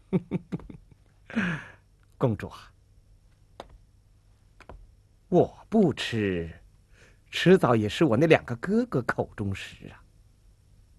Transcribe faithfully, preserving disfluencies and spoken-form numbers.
公主啊，我不吃，迟早也是我那两个哥哥口中食啊。